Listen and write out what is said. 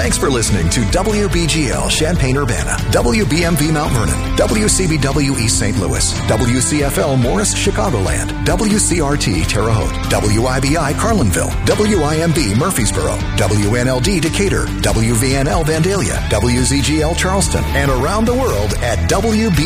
Thanks for listening to WBGL Champaign-Urbana, WBMV Mount Vernon, WCBW East St. Louis, WCFL Morris Chicagoland, WCRT Terre Haute, WIBI Carlinville, WIMB Murfreesboro, WNLD Decatur, WVNL Vandalia, WZGL Charleston, and around the world at WB